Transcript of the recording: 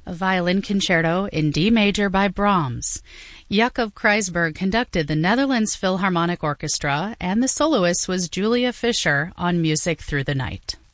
a violin concerto in D major by Brahms. Jacob Kreisberg conducted the Netherlands Philharmonic Orchestra, and the soloist was Julia Fischer on Music Through the Night.